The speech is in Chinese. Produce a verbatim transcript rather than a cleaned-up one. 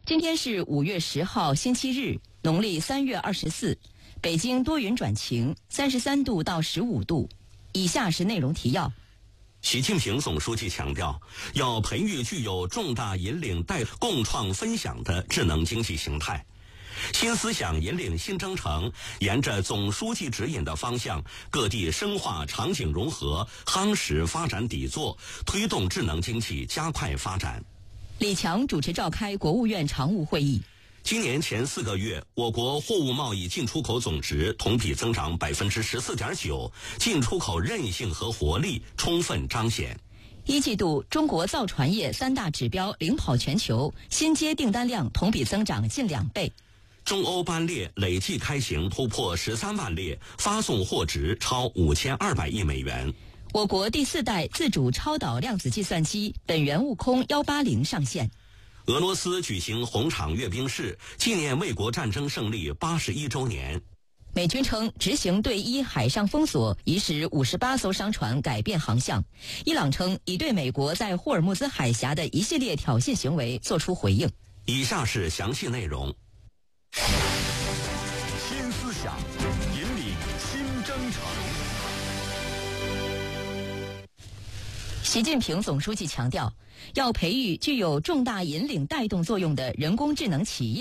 今天是五月十号，星期日，农历三月二十四。北京多云转晴，三十三度到十五度。以下是内容提要。 习近平总书记强调，要培育具有重大引领带共创分享的智能经济形态。新思想引领新征程，沿着总书记指引的方向，各地深化场景融合，夯实发展底座，推动智能经济加快发展。 李强主持召开国务院常务会议。 今年前四个月，我国货物贸易进出口总值同比增长百分之十四点九，进出口韧性和活力充分彰显。 一季度，中国造船业三大指标领跑全球，新接订单量同比增长近两倍。 中欧班列累计开行突破十三万列，发送货值超五千二百亿美元。 我国第四代自主超导量子计算机本源悟空一八零上线。 俄罗斯举行红场阅兵式，纪念卫国战争胜利八十一周年。 美军称执行对伊海上封锁，已使五十八艘商船改变航向。伊朗称已对美国在霍尔木兹海峡的一系列挑衅行为作出回应。 以下是详细内容。 新思想引领新征程。 习近平总书记强调，要培育具有重大引领带动作用的人工智能企业。